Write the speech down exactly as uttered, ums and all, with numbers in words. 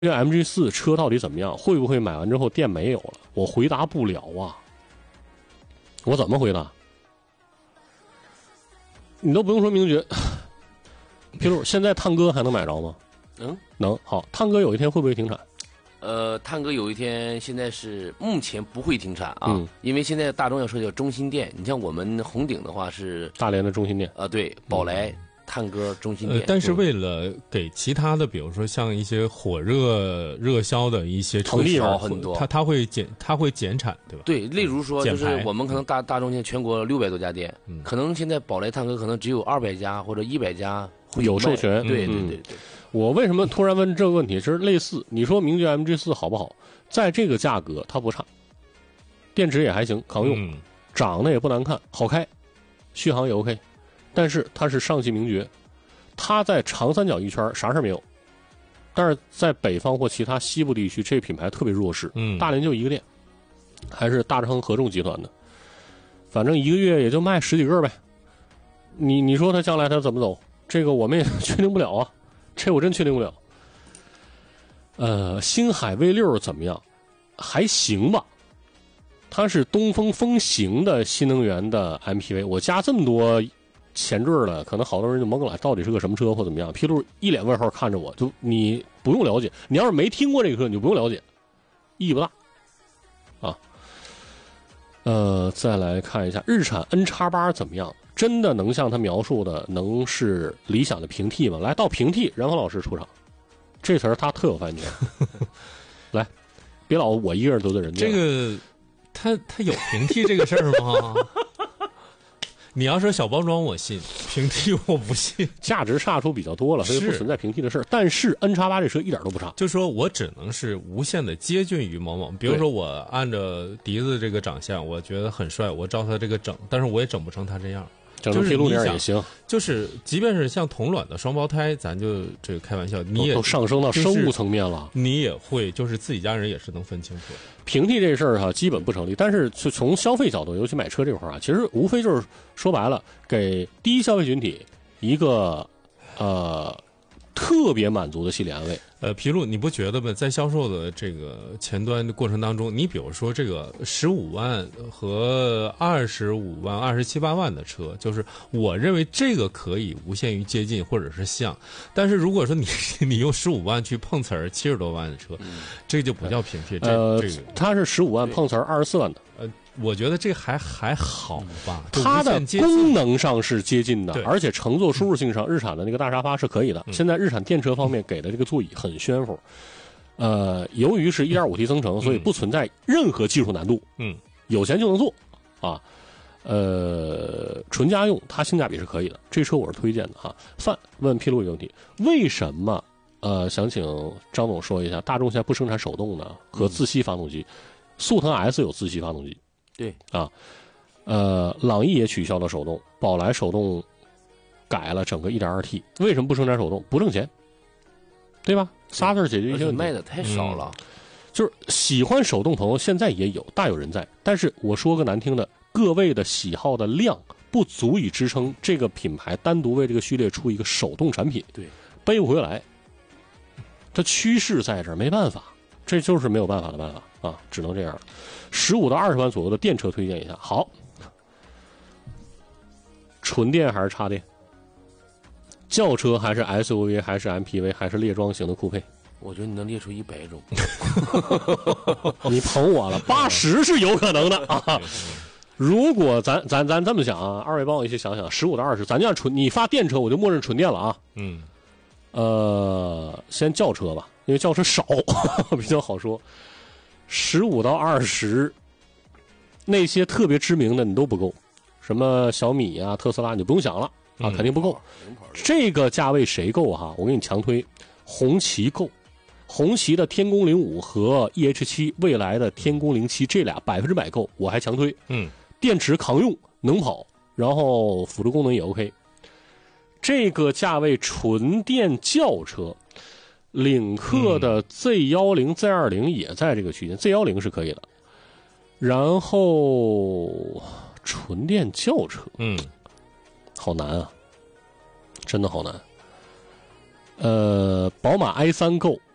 这个 M G 四 车到底怎么样？会不会买完之后电没有了？我回答不了啊。我怎么回答？你都不用说名爵。譬如现在探戈还能买着吗？ 嗯， 能。好，探戈有一天会不会停产？ 呃，探戈有一天现在是目前不会停产啊， 嗯、 因为现在大众要设叫中心店。你像我们红顶的话是大连的中心店， 啊、呃，对，宝来。嗯探戈中心店、 呃，但是为了给其他的，比如说像一些火热热销的一些车少很多， 它它会减它会减产，对吧？ 对，例如说就是我们可能大大众现在全国六百多家店，嗯、可能现在宝来探戈可能只有二百家或者一百家会有授权。 对对对对、嗯。 我为什么突然问这个问题？是类似你说名爵 M G 四好不好？在这个价格它不差，电池也还行，抗用，嗯、长得也不难看，好开，续航也 OK。但是它是上汽名爵，它在长三角一圈啥事没有，但是在北方或其他西部地区，这个品牌特别弱势。 嗯， 大连就一个店，还是大昌合众集团的，反正一个月也就卖十几个呗。你你说它将来它怎么走？这个我们也确定不了啊，这我真确定不了。呃，星海 V 六怎么样？还行吧。它是东风风行的新能源的 M P V， 我加这么多前缀了，可能好多人就懵了，到底是个什么车或怎么样？披露一脸问号看着我，就你不用了解，你要是没听过这个车，你就不用了解，意义不大啊。呃，再来看一下日产 N X 八 怎么样？真的能像他描述的，能是理想的平替吗？来到平替，然后老师出场，这词儿他特有发言权。来，别老我一个人得罪人家。 这个他他有平替这个事儿吗？你要说小包装我信，平替我不信， 价值差出比较多了，所以不存在平替的事儿。但是 N X 八 这车一点都不差， 就说我只能是无限的接近于某某，比如说我按照笛子这个长相，我觉得很帅，我照他这个整，但是我也整不成他这样。 整成皮路点也行， 就是即便是像同卵的双胞胎，咱就这个开玩笑，你也都上升到生物层面了， 你也会就是自己家人也是能分清楚。 平替这事儿哈，基本不成立。但是就从消费角度，尤其买车这块儿啊，其实无非就是说白了，给第一消费群体一个呃特别满足的心理安慰。 呃，皮路，你不觉得吗？在销售的这个前端的过程当中，你比如说这个十五万和二十五万、二十七八万的车，就是我认为这个可以无限于接近或者是像，但是如果说你你用十五万去碰瓷儿七十多万的车，嗯、这个就不叫平替。 呃， 这个它是十五万碰瓷儿二十四万的。 呃，我觉得这还还好吧。 它的功能上是接近的，而且乘坐舒适性上，日产的那个大沙发是可以的。嗯、现在日产电车方面给的这个座椅很宣乎，呃，由于是 一点五 T 增程，所以不存在任何技术难度。 嗯， 有钱就能做啊。呃，纯家用，它性价比是可以的。这车我是推荐的哈。范问披露一个问题：为什么？呃，想请张总说一下，大众现在不生产手动的和自吸发动机。嗯、速腾 S 有自吸发动机， 对啊，呃，朗逸也取消了手动，宝来手动改了整个 一点二 T， 为什么不生产手动？不挣钱，对吧？仨字解决一些问题， 卖的太少了。 嗯、就是喜欢手动朋友现在也有，大有人在。但是我说个难听的，各位的喜好的量不足以支撑这个品牌单独为这个序列出一个手动产品， 对， 背不回来。它趋势在这儿，没办法，这就是没有办法的办法啊，只能这样。十五到二十万左右的电车推荐一下。好，纯电还是插电？轿车还是 S U V 还是 M P V 还是列装型的酷配？ 我觉得你能列出一百种。 你捧我了，八十是有可能的啊。如果咱咱咱这么想啊，二位帮我一起想想，十五到二十，咱这样纯，你发电车我就默认纯电了啊。 嗯。 呃，先轿车吧，因为轿车少比较好说。十五到二十，那些特别知名的你都不够，什么小米啊、特斯拉，你不用想了啊，肯定不够。 嗯、 这个价位谁够哈？我给你强推，红旗够。红旗的天宫零五和 E H 七，未来的天宫零七，这俩百分之百够，我还强推。 嗯， 电池抗用，能跑，然后辅助功能也 OK。这个价位纯电轿车，领克的 Z 一零、Z 二零也在这个区间 ，Z 一零是可以的。然后纯电轿车， 嗯， 好难啊，真的好难。呃，宝马 i 三 够，